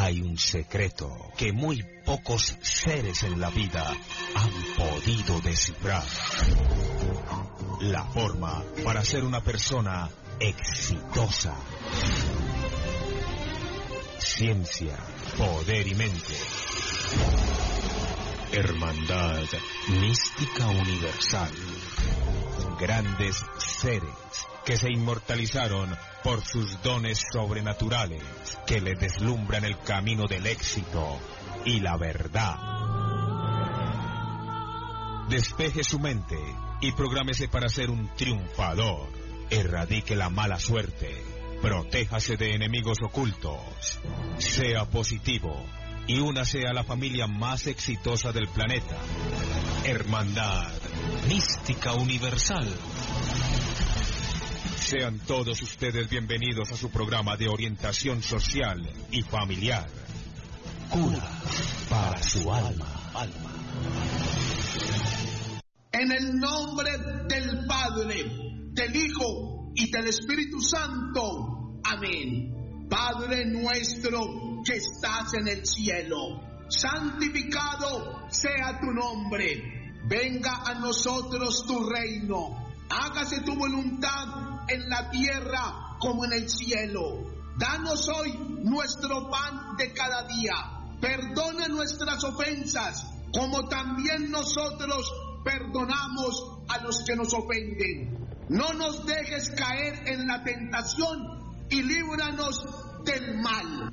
hay un secreto que muy pocos seres en la vida han podido descifrar. La forma para ser una persona exitosa. Ciencia, poder y mente. Hermandad mística universal. Grandes seres que se inmortalizaron por sus dones sobrenaturales, que le deslumbran el camino del éxito y la verdad. Despeje su mente y prográmese para ser un triunfador. Erradique la mala suerte. Protéjase de enemigos ocultos. Sea positivo y únase a la familia más exitosa del planeta. Hermandad mística universal. Sean todos ustedes bienvenidos a su programa de orientación social y familiar. Cura para su alma. En el nombre del Padre, del Hijo y del Espíritu Santo. Amén. Padre nuestro que estás en el cielo, santificado sea tu nombre. Venga a nosotros tu reino. Hágase tu voluntad en la tierra como en el cielo. Danos hoy nuestro pan de cada día. Perdona nuestras ofensas, como también nosotros perdonamos a los que nos ofenden. No nos dejes caer en la tentación y líbranos del mal.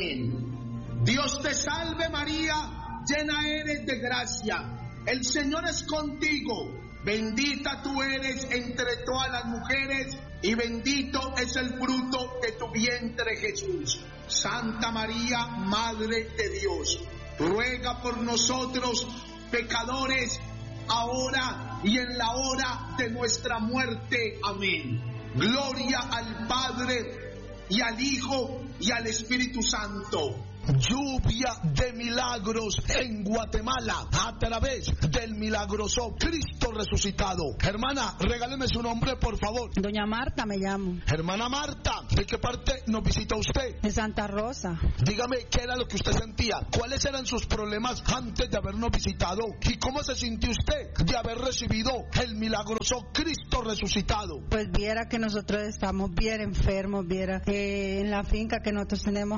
Amén. Dios te salve María, llena eres de gracia. El Señor es contigo. Bendita tú eres entre todas las mujeres y bendito es el fruto de tu vientre Jesús. Santa María, Madre de Dios, ruega por nosotros pecadores, ahora y en la hora de nuestra muerte. Amén. Gloria al Padre y al Hijo y al Espíritu Santo. Lluvia de milagros en Guatemala a través del milagroso Cristo resucitado. Hermana, regáleme su nombre, por favor. Doña Marta me llamo. Hermana Marta, ¿de qué parte nos visita usted? De Santa Rosa. Dígame, ¿qué era lo que usted sentía? ¿Cuáles eran sus problemas antes de habernos visitado? ¿Y cómo se sintió usted de haber recibido el milagroso Cristo resucitado? Pues viera que nosotros estamos bien enfermos, viera. En la finca que nosotros tenemos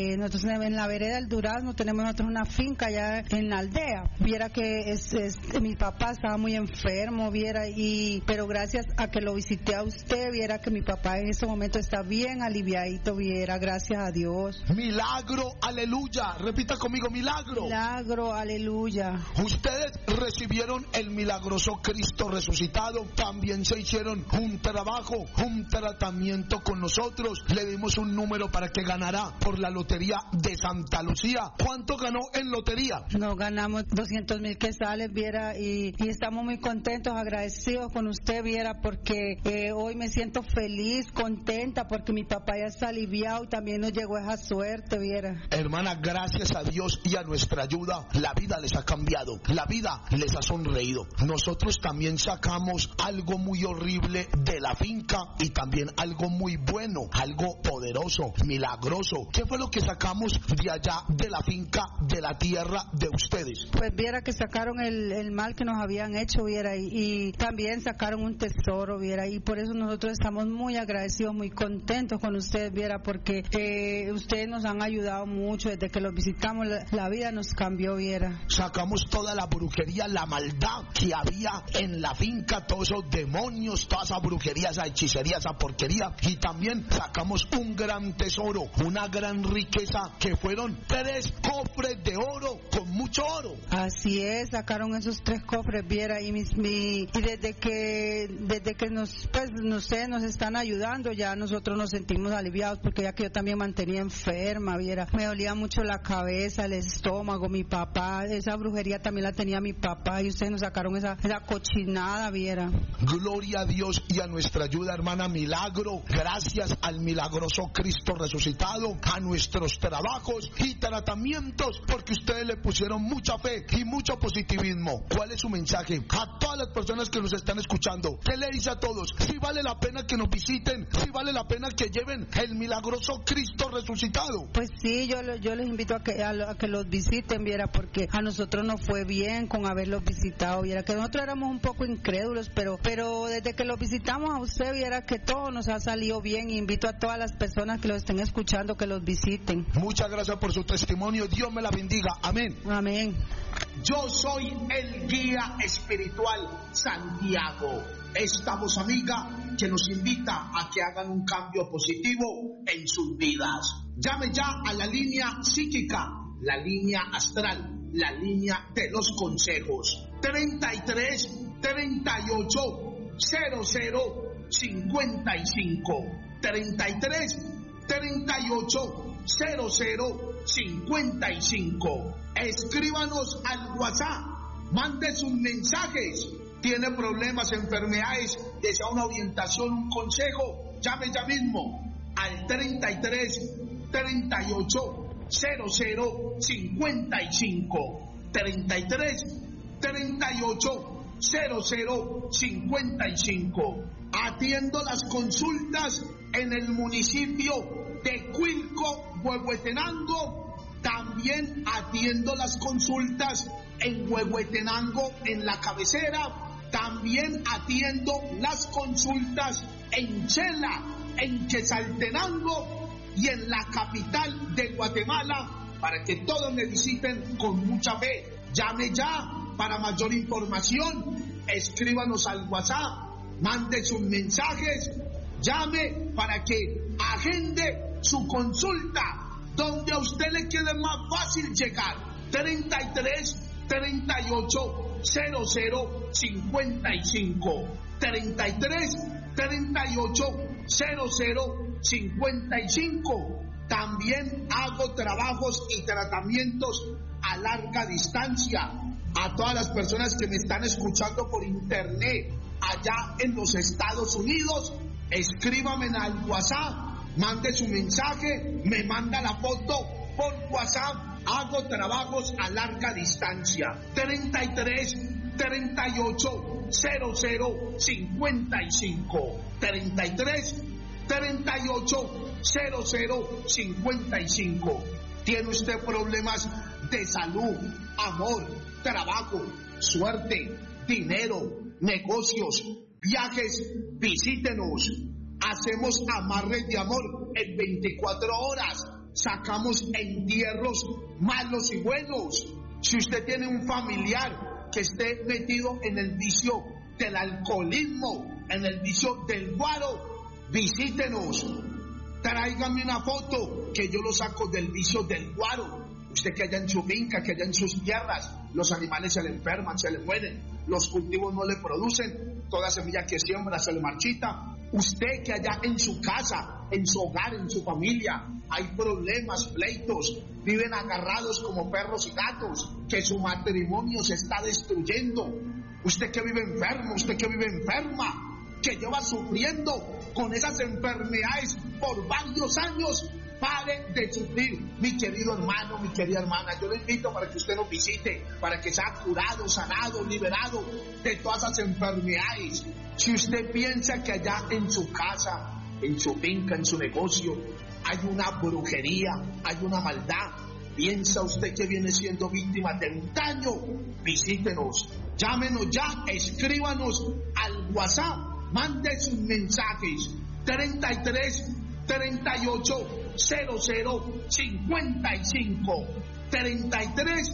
en la vereda del Durazno, tenemos nosotros una finca allá en la aldea. Viera que mi papá estaba muy enfermo, viera, pero gracias a que lo visité a usted, viera que mi papá en este momento está bien aliviadito, viera, gracias a Dios. Milagro, aleluya. Repita conmigo, milagro. Milagro, aleluya. Ustedes recibieron el milagroso Cristo resucitado, también se hicieron un trabajo, un tratamiento con nosotros, le dimos un número para que ganara por la lotería de Santa Lucía. ¿Cuánto ganó en lotería? Nos ganamos 200,000 quetzales, viera, y estamos muy contentos, agradecidos con usted, viera, porque hoy me siento feliz, contenta, porque mi papá ya está aliviado y también nos llegó esa suerte, viera. Hermana, gracias a Dios y a nuestra ayuda, la vida les ha cambiado, la vida les ha sonreído. Nosotros también sacamos algo muy horrible de la finca y también algo muy bueno, algo poderoso, milagroso. ¿Qué fue lo que sacamos de allá de la finca, de la tierra de ustedes? Pues viera que sacaron el mal que nos habían hecho, viera, y también sacaron un tesoro, viera, y por eso nosotros estamos muy agradecidos, muy contentos con ustedes, viera, porque ustedes nos han ayudado mucho desde que los visitamos, la vida nos cambió, viera. Sacamos toda la brujería, la maldad que había en la finca, todos esos demonios, toda esa brujería, esa hechicería, esa porquería, y también sacamos un gran tesoro, una gran riqueza, que fueron 3 cofres de oro, con mucho oro. Así es, sacaron esos 3 cofres, viera, y desde que ustedes nos están ayudando, ya nosotros nos sentimos aliviados, porque ya que yo también mantenía enferma, viera, me dolía mucho la cabeza, el estómago, mi papá, esa brujería también la tenía mi papá, y ustedes nos sacaron esa cochinada, viera. Gloria a Dios y a nuestra ayuda, hermana, milagro, gracias al milagroso Cristo resucitado, a nuestros trabajos consejos y tratamientos porque ustedes le pusieron mucha fe y mucho positivismo. ¿Cuál es su mensaje a todas las personas que nos están escuchando? ¿Qué le dice a todos? Si vale la pena que nos visiten, si vale la pena que lleven el milagroso Cristo resucitado. Pues sí, yo les invito a que los visiten, viera, porque a nosotros nos fue bien con haberlos visitado, viera, que nosotros éramos un poco incrédulos, pero desde que los visitamos a usted, viera que todo nos ha salido bien. Invito a todas las personas que los estén escuchando que los visiten. Muchas gracias por su testimonio, Dios me la bendiga, amén. Amén. Yo soy el guía espiritual Santiago, esta voz amiga que nos invita a que hagan un cambio positivo en sus vidas. Llame ya a la línea psíquica, la línea astral, la línea de los consejos. 33 38 00 55. 33 38 00 55. Escríbanos al WhatsApp, mande sus mensajes. Tiene problemas, enfermedades, desea una orientación, un consejo, llame ya mismo al 33 38 00 55. 33 38 00 55. Atiendo las consultas en el municipio de Cuilco, Huehuetenango. También atiendo las consultas en Huehuetenango, en la cabecera. También atiendo las consultas en Chela, en Quetzaltenango y en la capital de Guatemala, para que todos me visiten con mucha fe. Llame ya para mayor información. Escríbanos al WhatsApp, mande sus mensajes, llame para que agende su consulta donde a usted le quede más fácil llegar. 33 38 00 55. 33 38 00 55. También hago trabajos y tratamientos a larga distancia. A todas las personas que me están escuchando por internet allá en los Estados Unidos, escríbame al WhatsApp, mande su mensaje, me manda la foto por WhatsApp. Hago trabajos a larga distancia. 33 38 00 55. 33 38 00 55. ¿Tiene usted problemas de salud, amor, trabajo, suerte, dinero, negocios, viajes? Visítenos. Hacemos amarres de amor en 24 horas. Sacamos entierros malos y buenos. Si usted tiene un familiar que esté metido en el vicio del alcoholismo, en el vicio del guaro, visítenos. Tráigame una foto que yo lo saco del vicio del guaro. Usted que allá en su finca, que allá en sus tierras, los animales se le enferman, se le mueren, los cultivos no le producen, toda semilla que siembra se le marchita. Usted que allá en su casa, en su hogar, en su familia, hay problemas, pleitos, viven agarrados como perros y gatos, que su matrimonio se está destruyendo. Usted que vive enfermo, usted que vive enferma, que lleva sufriendo con esas enfermedades por varios años, pare de sufrir, mi querido hermano, mi querida hermana. Yo le invito para que usted nos visite, para que sea curado, sanado, liberado de todas esas enfermedades. Si usted piensa que allá en su casa, en su finca, en su negocio, hay una brujería, hay una maldad, piensa usted que viene siendo víctima de un daño, visítenos, llámenos ya, escríbanos al WhatsApp, mande sus mensajes. 33 38 00 55. 33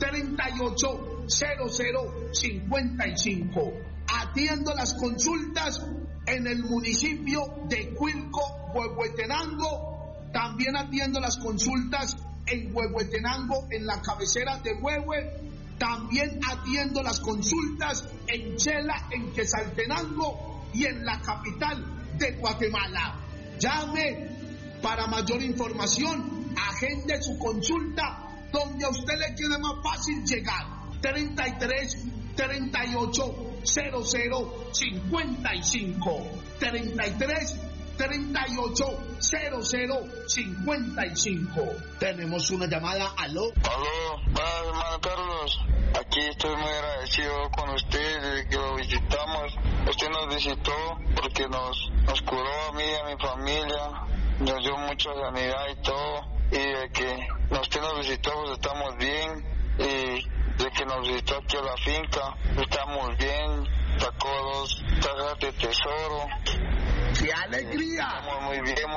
38 00 55. Atiendo las consultas en el municipio de Cuilco, Huehuetenango. También atiendo las consultas en Huehuetenango, en la cabecera de Huehue. También atiendo las consultas en Chela, en Quetzaltenango y en la capital de Guatemala. Llame para mayor información, agende su consulta donde a usted le quede más fácil llegar. 33 38 00 55. 33 380055. Tenemos una llamada. Aló. Aló, hermano Carlos. Aquí estoy muy agradecido con usted desde que lo visitamos. Usted nos visitó porque nos curó a mí y a mi familia, nos dio mucha sanidad y todo. Y de que usted nos visitó, pues estamos bien. Y de que nos visitó aquí a la finca, estamos bien. Sacó 2 cajas de tesoro. ¡Qué alegría! Estamos muy bien,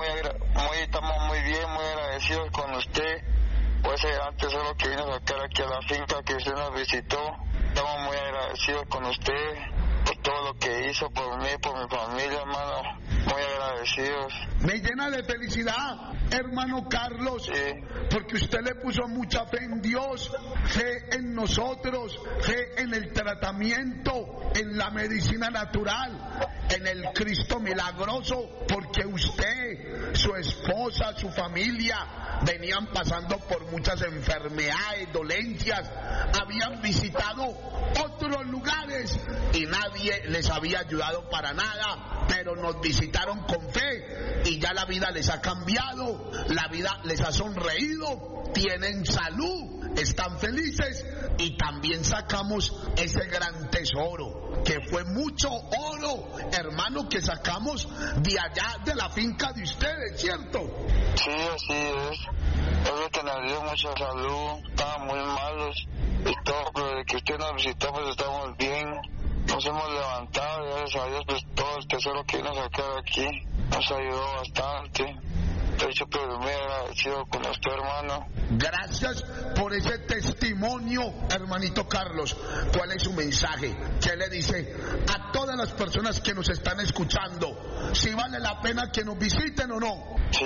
muy agradecidos con usted. Pues antes solo que vino a sacar aquí a la finca que usted nos visitó. Estamos muy agradecidos con usted por todo lo que hizo por mí, por mi familia, hermano. Muy agradecidos. Me llena de felicidad, hermano Carlos, sí, porque usted le puso mucha fe en Dios, fe en nosotros, fe en el tratamiento, en la medicina natural, en el Cristo milagroso, porque usted, su esposa, su familia venían pasando por muchas enfermedades, dolencias, habían visitado otros lugares y nadie les había ayudado para nada, pero nos visitaron con fe y ya la vida les ha cambiado, la vida les ha sonreído, tienen salud, están felices y también sacamos ese gran tesoro que fue mucho oro, hermano, que sacamos de allá de la finca de ustedes, ¿cierto? Sí, así es. Es que nos dio mucha salud, estaban muy malos y todo, pero de que usted nos visitó pues estamos bien, nos hemos levantado, gracias a Dios, pues todo el tesoro que vino a sacar aquí nos ayudó bastante. Estoy súper muy agradecido con usted, hermano. Gracias por ese testimonio, hermanito Carlos. ¿Cuál es su mensaje? ¿Qué le dice a todas las personas que nos están escuchando? ¿Si vale la pena que nos visiten o no? Sí,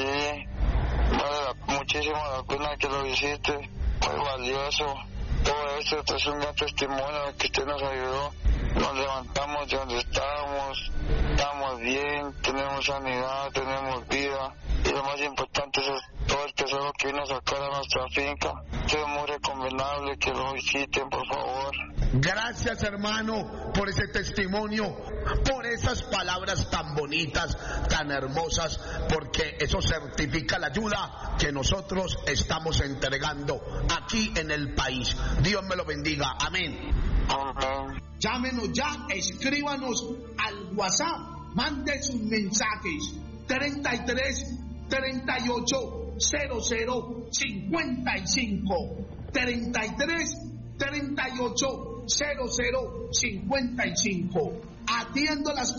vale muchísimo la pena que lo visite, muy valioso. Todo esto es un gran testimonio de que usted nos ayudó. Nos levantamos de donde estábamos, estamos bien, tenemos sanidad, tenemos vida. Y lo más importante es todo el tesoro que vino a sacar a nuestra finca. Es muy recomendable que lo visiten, por favor. Gracias, hermano, por ese testimonio, por esas palabras tan bonitas, tan hermosas, porque eso certifica la ayuda que nosotros estamos entregando aquí en el país. Dios me lo bendiga. Amén. Amén. Llámenos ya, escríbanos al WhatsApp, mande sus mensajes 33 38 00 55 33 38 00 55. Atiendo las